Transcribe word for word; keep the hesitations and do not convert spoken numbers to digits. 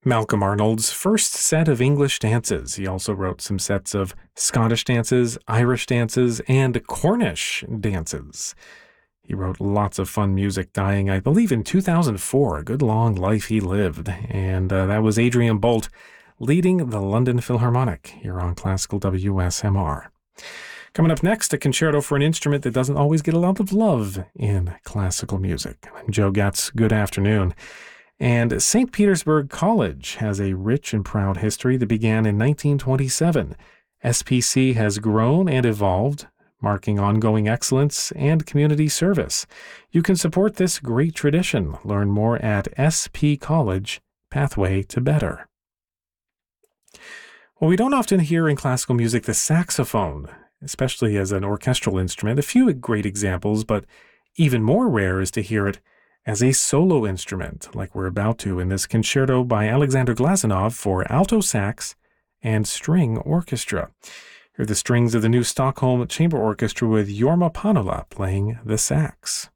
Malcolm Arnold's first set of English dances. He also wrote some sets of Scottish dances, Irish dances, and Cornish dances. He wrote lots of fun music, dying, I believe, in two thousand four. A good long life he lived. And uh, that was Adrian Boult leading the London Philharmonic here on Classical W S M R. Coming up next, a concerto for an instrument that doesn't always get a lot of love in classical music. I'm Joe Getz. Good afternoon. And Saint Petersburg College has a rich and proud history that began in nineteen twenty-seven. S P C has grown and evolved, marking ongoing excellence and community service. You can support this great tradition. Learn more at S P College, Pathway to Better. Well, we don't often hear in classical music the saxophone, especially as an orchestral instrument. A few great examples, but even more rare is to hear it as a solo instrument, like we're about to in this concerto by Alexander Glazunov for alto sax and string orchestra. Here are the strings of the New Stockholm Chamber Orchestra with Jorma Panula playing the sax.